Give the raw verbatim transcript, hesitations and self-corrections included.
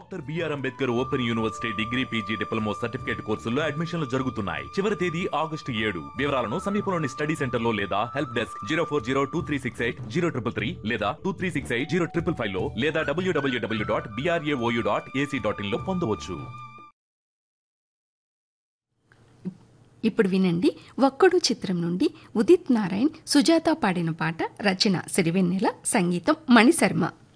Doctor BR Ambedkar open university degree PG diploma certificate కోర్సుల్లో అడ్మిషన్లు జరుగుతున్నాయి. చివరి తేదీ ఆగస్టు ఏడు. వివరాలను సమీపంలోని స్టడీ సెంటర్ లో లేదా help desk zero four zero two three six eight zero triple three లేదా two three six eight zero triple five లో లేదా డబ్ల్యూడబ్ల్యూడబ్ల్యూ dot BRAOU dot AC dot in లో పొందవచ్చు. ఇప్పుడు వినండి, ఒక్కడు చిత్రం నుండి ఉదిత్ నారాయణ్, సుజాత పాడిన పాట. రచన సిరివెన్నెల, సంగీతం మణిశర్మ.